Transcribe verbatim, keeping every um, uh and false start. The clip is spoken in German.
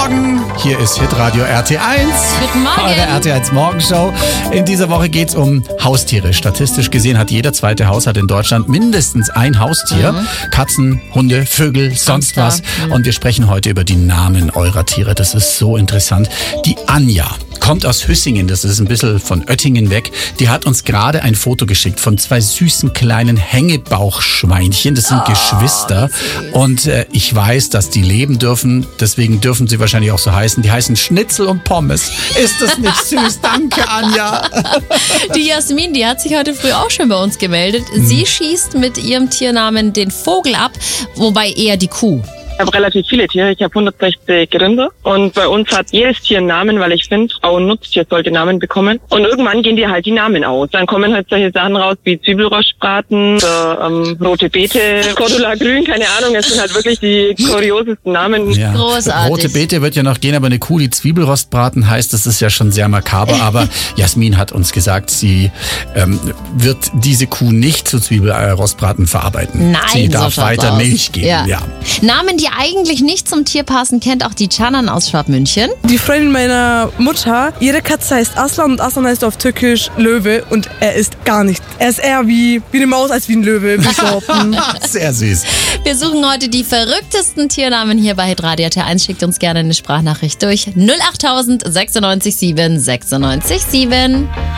Morgen, hier ist Hitradio R T eins. Guten Morgen. Eure R T eins Morgenshow. In dieser Woche geht es um Haustiere. Statistisch gesehen hat jeder zweite Haushalt in Deutschland mindestens ein Haustier. Mhm. Katzen, Hunde, Vögel, sonst was. Mhm. Und wir sprechen heute über die Namen eurer Tiere. Das ist so interessant. Die Anja kommt aus Hüssingen, das ist ein bisschen von Oettingen weg. Die hat uns gerade ein Foto geschickt von zwei süßen kleinen Hängebauchschweinchen. Das sind oh, Geschwister. Süß. Und äh, ich weiß, dass die leben dürfen. Deswegen dürfen sie wahrscheinlich auch so heißen. Die heißen Schnitzel und Pommes. Ist das nicht süß? Danke, Anja. Die Jasmin, die hat sich heute früh auch schon bei uns gemeldet. Sie hm. schießt mit ihrem Tiernamen den Vogel ab, wobei eher die Kuh. Ich habe relativ viele Tiere. Ich habe hundertsechzig Rinder. Und bei uns hat jedes Tier einen Namen, weil ich finde, auch ein Nutztier sollte Namen bekommen. Und irgendwann gehen dir halt die Namen aus. Dann kommen halt solche Sachen raus wie Zwiebelrostbraten, oder, ähm, rote Beete, Cordula Grün, keine Ahnung. Es sind halt wirklich die kuriosesten Namen. Ja. Großartig. Rote Beete wird ja noch gehen, aber eine Kuh, die Zwiebelrostbraten heißt, das ist ja schon sehr makaber. Aber Jasmin hat uns gesagt, sie ähm, wird diese Kuh nicht zu Zwiebelrostbraten verarbeiten. Nein, sie darf so weiter aus. Milch geben. Ja. Ja. Namen, die eigentlich nicht zum Tier passen, kennt auch die Canan aus Schwabmünchen. Die Freundin meiner Mutter, ihre Katze heißt Aslan und Aslan heißt auf Türkisch Löwe und er ist gar nicht. Er ist eher wie, wie eine Maus als wie ein Löwe. Sehr süß. Wir suchen heute die verrücktesten Tiernamen hier bei Hitradio R T eins. Schickt uns gerne eine Sprachnachricht durch null acht tausend sechsundneunzig sieben sechsundneunzig sieben.